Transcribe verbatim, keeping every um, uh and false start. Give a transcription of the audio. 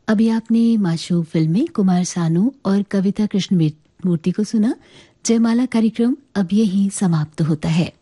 अभी आपने माशूक फिल्म में कुमार सानू और कविता कृष्णमूर्ति को सुना। जयमाला कार्यक्रम अब यही समाप्त होता है।